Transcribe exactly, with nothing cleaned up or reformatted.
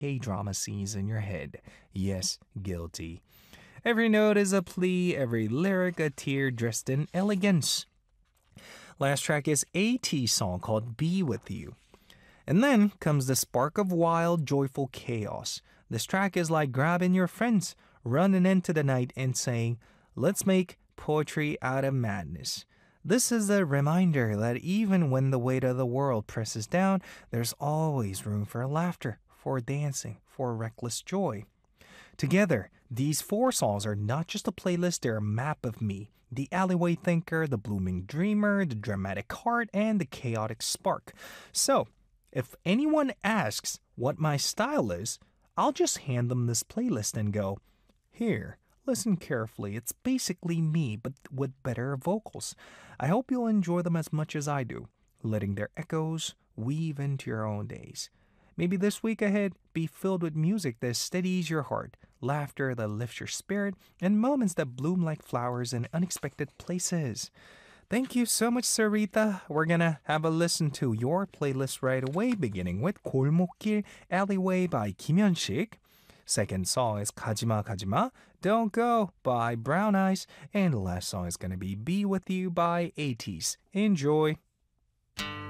K-drama scenes in your head. Yes, guilty. Every note is a plea, every lyric a tear dressed in elegance. Last track is ATEEZ's song called Be With You. And then comes the spark of wild, joyful chaos. This track is like grabbing your friends, running into the night and saying, let's make poetry out of madness. This is a reminder that even when the weight of the world presses down, there's always room for laughter, for dancing, for reckless joy. Together, these four songs are not just a playlist, they're a map of me. The alleyway thinker, the blooming dreamer, the dramatic heart, and the chaotic spark. So, if anyone asks what my style is, I'll just hand them this playlist and go, here, listen carefully. It's basically me, but with better vocals. I hope you'll enjoy them as much as I do, letting their echoes weave into your own days. Maybe this week ahead be filled with music that steadies your heart, laughter that lifts your spirit, and moments that bloom like flowers in unexpected places. Thank you so much, Sarita. We're gonna have a listen to your playlist right away, beginning with 골목길 Alleyway by Kim Hyun-sik. Second song is 가지마 가지마, Don't Go by Brown Eyes. And the last song is gonna be Be With You by ATEEZ. Enjoy!